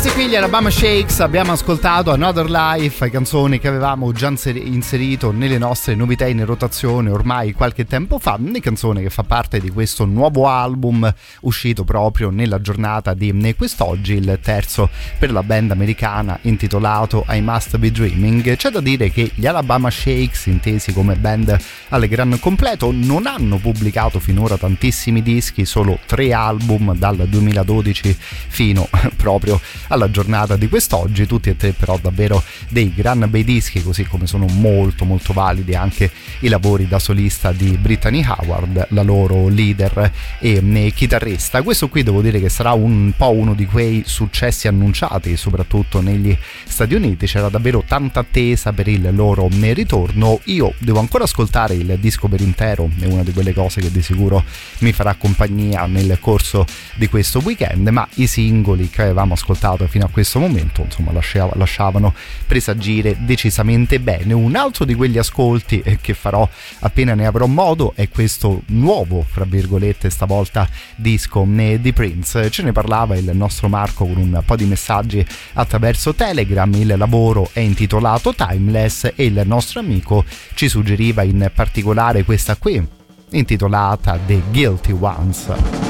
Questi qui gli Alabama Shakes, abbiamo ascoltato Another Life, canzoni che avevamo già inserito nelle nostre novità in rotazione ormai qualche tempo fa, una canzone che fa parte di questo nuovo album uscito proprio nella giornata di quest'oggi, il terzo per la band americana intitolato I Must Be Dreaming. C'è da dire che gli Alabama Shakes, intesi come band al gran completo, non hanno pubblicato finora tantissimi dischi, solo 3 album dal 2012 fino proprio alla giornata di quest'oggi, tutti e 3 però davvero dei gran bei dischi, così come sono molto molto validi anche i lavori da solista di Brittany Howard, la loro leader e chitarrista. Questo qui devo dire che sarà un po' uno di quei successi annunciati soprattutto negli Stati Uniti, c'era davvero tanta attesa per il loro ritorno. Io devo ancora ascoltare il disco per intero, è una di quelle cose che di sicuro mi farà compagnia nel corso di questo weekend, ma i singoli che avevamo ascoltato fino a questo momento insomma lasciavano presagire decisamente bene. Un altro di quegli ascolti che farò appena ne avrò modo è questo nuovo, fra virgolette stavolta, disco di Prince. Ce ne parlava il nostro Marco con un po' di messaggi attraverso Telegram. Il lavoro è intitolato Timeless e il nostro amico ci suggeriva in particolare questa qui intitolata The Guilty Ones.